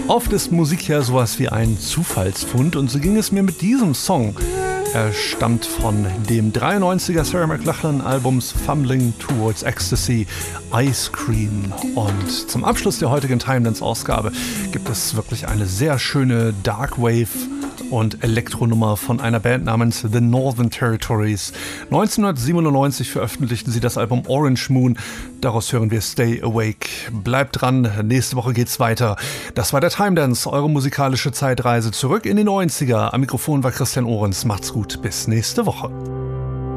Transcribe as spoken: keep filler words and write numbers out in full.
Oft ist Musik ja sowas wie ein Zufallsfund und so ging es mir mit diesem Song. Er stammt von dem dreiundneunziger Sarah McLachlan Albums Fumbling Towards Ecstasy, Ice Cream. Und zum Abschluss der heutigen Time Dance Ausgabe gibt es wirklich eine sehr schöne Darkwave und Elektronummer von einer Band namens The Northern Territories. neunzehnhundertsiebenundneunzig veröffentlichten sie das Album Orange Moon. Daraus hören wir Stay Awake. Bleibt dran, nächste Woche geht's weiter. Das war der Time Dance, eure musikalische Zeitreise zurück in die neunziger. Am Mikrofon war Christian Ohrens. Macht's gut, bis nächste Woche.